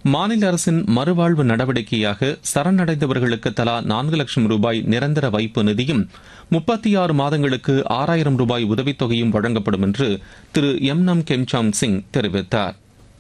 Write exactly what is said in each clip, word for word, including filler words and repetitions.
மாநில அரசின் மறுவாழ்வு நடவடிக்கையாக சரணடைந்தவர்களுக்கு தலா நான்கு லட்சம் ரூபாய் நிரந்தர வைப்பு நிதியும் முப்பத்தி ஆறு மாதங்களுக்கு ஆறாயிரம் ரூபாய் உதவித்தொகையும் வழங்கப்படும் என்று திரு எம் நம் கெம்சாம் சிங் தெரிவித்தார்.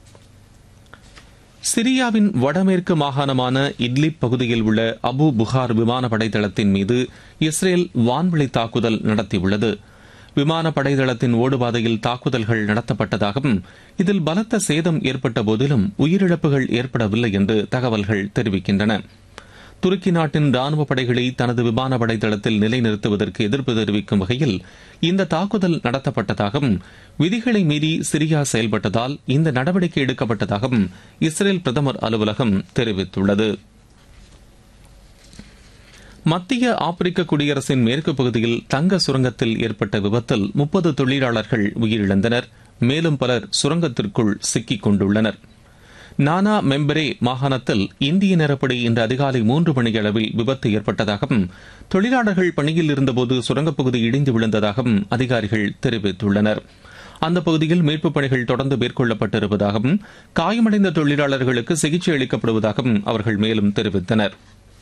சிரியாவின் வடமேற்கு மாகாணமான இட்லிப் பகுதியில் உள்ள அபு புகார் விமானப்படை தளத்தின் மீது இஸ்ரேல் வான்வழி தாக்குதல் நடத்தியுள்ளது. விமானப்படை தளத்தின் ஓடுபாதையில் தாக்குதல்கள் நடத்தப்பட்டதாகவும் இதில் பலத்த சேதம் ஏற்பட்ட போதிலும் உயிரிழப்புகள் ஏற்படவில்லை என்று தகவல்கள் தெரிவிக்கின்றன. துருக்கி நாட்டின் ராணுவ படைகளை தனது விமானப்படை தளத்தில் நிலைநிறுத்துவதற்கு எதிர்ப்பு தெரிவிக்கும் வகையில் இந்த தாக்குதல் நடத்தப்பட்டதாகவும் விதிகளை மீறி சிரியா செயல்பட்டதால் இந்த நடவடிக்கை எடுக்கப்பட்டதாகவும் இஸ்ரேல் பிரதமர் அலுவலகம் தெரிவித்துள்ளது. மத்திய ஆப்பிரிக்க குடியரசின் மேற்கு பகுதியில் தங்க சுரங்கத்தில் ஏற்பட்ட விபத்தில் முப்பது தொழிலாளர்கள் உயிரிழந்தனர். மேலும் பலர் சுரங்கத்திற்குள் சிக்கிக் கொண்டுள்ளனர். நானா மெம்பரே மாகாணத்தில் இந்திய நேரப்படி இன்று அதிகாலை மூன்று மணியளவில் விபத்து ஏற்பட்டதாகவும் தொழிலாளர்கள் பணியில் இருந்தபோது சுரங்கப்பகுதி இடிந்து விழுந்ததாகவும் அதிகாரிகள் தெரிவித்துள்ளனர். அந்த பகுதியில் மீட்புப் பணிகள் தொடர்ந்து மேற்கொள்ளப்பட்டிருப்பதாகவும் காயமடைந்த தொழிலாளர்களுக்கு சிகிச்சை அளிக்கப்படுவதாகவும் அவர்கள் மேலும் தெரிவித்தனர்.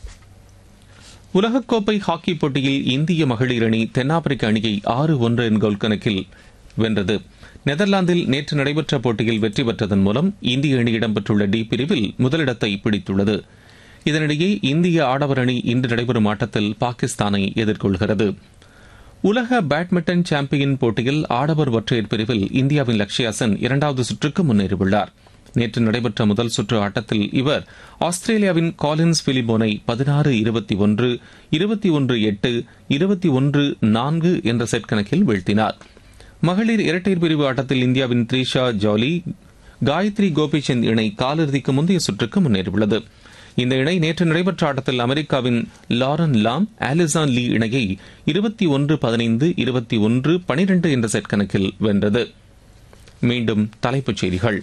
உலகக்கோப்பை ஹாக்கி போட்டியில் இந்திய மகளிர் அணி தென்னாப்பிரிக்க அணியை ஆறு ஒன்று என்ற கோல் கணக்கில் வென்றது. நெதர்லாந்தில் நேற்று நடைபெற்ற போட்டியில் வெற்றி பெற்றதன் மூலம் இந்திய அணி இடம்பெற்றுள்ள டி பிரிவில் முதலிடத்தை பிடித்துள்ளது. இதனிடையே இந்திய ஆடவர் அணி இன்று நடைபெறும் ஆட்டத்தில் பாகிஸ்தானை எதிர்கொள்கிறது. உலக பேட்மிண்டன் சாம்பியன் போட்டியில் ஆடவர் ஒற்றையர் பிரிவில் இந்தியாவின் லக்ஷ்யா சென் இரண்டாவது சுற்றுக்கு முன்னேறியுள்ளார். நேற்று நடைபெற்ற முதல் சுற்று ஆட்டத்தில் இவர் ஆஸ்திரேலியாவின் காலின்ஸ் பிலிபோனை பதினாறு இருபத்தி ஒன்று இருபத்தி ஒன்று எட்டு இருபத்தி ஒன்று நான்கு என்ற செட் கணக்கில் வீழ்த்தினார். மகளிர் இரட்டையர் பிரிவு ஆட்டத்தில் இந்தியாவின் த்ரிஷா ஜாலி காயத்ரி கோபிச்சந்த் இணை காலிறுதிக்கு முந்தைய சுற்றுக்கு முன்னேறியுள்ளது. இந்த இணை நேற்று நடைபெற்ற ஆட்டத்தில் அமெரிக்காவின் லாரன் லாம் ஆலிசான் லீ இணையை இருபத்தி ஒன்று பதினைந்து இருபத்தி ஒன்று பனிரெண்டு என்ற செட் கணக்கில் வென்றது. மீண்டும் தலைப்புச் செய்திகள்.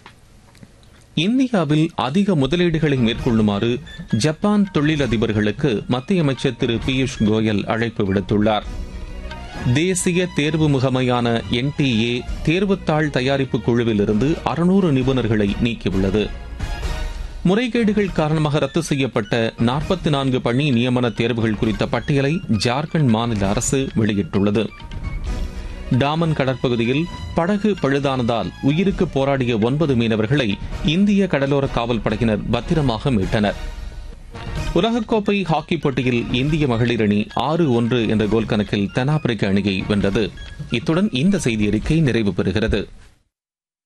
இந்தியாவில் அதிக முதலீடுகளை மேற்கொள்ளுமாறு ஜப்பான் தொழிலதிபர்களுக்கு மத்திய அமைச்சர் திரு பியூஷ் கோயல் அழைப்பு விடுத்துள்ளார். தேசிய தேர்வு முகமையான என் டி ஏ தேர்வுத்தாள் தயாரிப்பு குழுவிலிருந்து அறுநூறு நிபுணர்களை நீக்கியுள்ளது. முறைகேடுகள் காரணமாக ரத்து செய்யப்பட்ட நாற்பத்தி நான்கு பணி நியமன தேர்வுகள் குறித்த பட்டியலை ஜார்க்கண்ட் மாநில அரசு வெளியிட்டுள்ளது. டாமன் கடற்பகுதியில் படகு பழுதானதால் உயிருக்கு போராடிய ஒன்பது மீனவர்களை இந்திய கடலோர காவல் படையினர் பத்திரமாக மீட்டனர். உலகக்கோப்பை ஹாக்கி போட்டியில் இந்திய மகளிர் அணி ஆறு ஒன்று என்ற கோல் கணக்கில் தென்னாப்பிரிக்க அணியை வென்றது. இத்துடன் இந்த செய்தி அறிக்கை நிறைவு பெறுகிறது.